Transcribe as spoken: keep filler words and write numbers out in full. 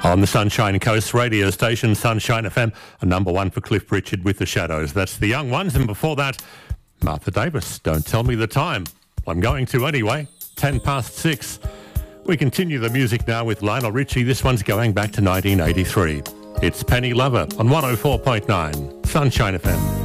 On the Sunshine Coast radio station, Sunshine F M, a number one for Cliff Richard with The Shadows. That's The Young Ones. And before that, Martha Davis, Don't Tell Me the Time. I'm going to anyway. Ten past six. We continue the music now with Lionel Richie. This one's going back to nineteen eighty-three. It's Penny Lover on one oh four point nine Sunshine F M.